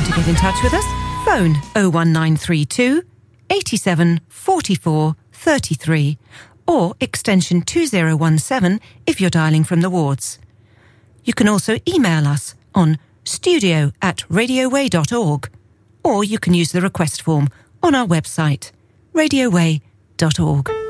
Want to get in touch with us? Phone 01932 87 44 33 or extension 2017 if you're dialing from the wards. You can also email us on studio@radioway.org, or you can use the request form on our website, radioway.org.